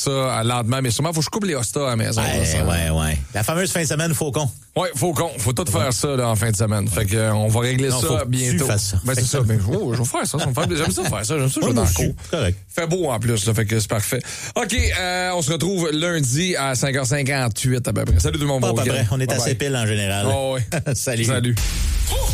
ça lentement, mais sûrement, faut que je coupe les hostas à la maison. Ouais. La fameuse fin de semaine Faucon. Ouais, Faucon. Faut tout faire ça là, en fin de semaine. Fait que on va régler ça bientôt. Tu fasses ça. Ben, c'est ça. Ben, je vais faire ça. J'aime ça faire ça. J'aime ça jouer dans le cours. Correct. Fait beau en plus, là. Fait que c'est parfait. OK, on se retrouve lundi à 5h58 à peu près. Salut tout le monde. Pas à peu près. On est assez pile en général. Oh, ouais. Salut. Salut.